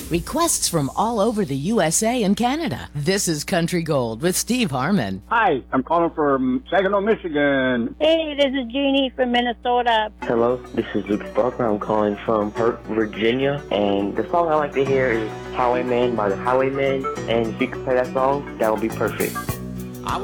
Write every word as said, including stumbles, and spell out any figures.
Requests from all over the U S A and Canada. This is Country Gold with Steve Harmon. Hi, I'm calling from Saginaw, Michigan. Hey, this is Jeannie from Minnesota. Hello, this is Luke Sparker. I'm calling from Hurt, Virginia. And the song I like to hear is Highwayman by the Highwaymen. And if you could play that song, that would be perfect.